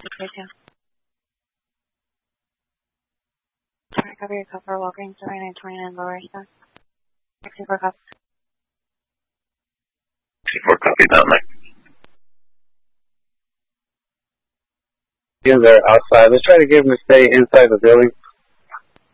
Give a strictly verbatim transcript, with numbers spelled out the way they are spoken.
Okay, too. Alright, cover your cup for Walgreens, nine twenty-nine lower stuff. sixty-four cup. sixty-four copy, Mountain Lake. Yeah, they're outside. Let's try to get them to stay inside the building.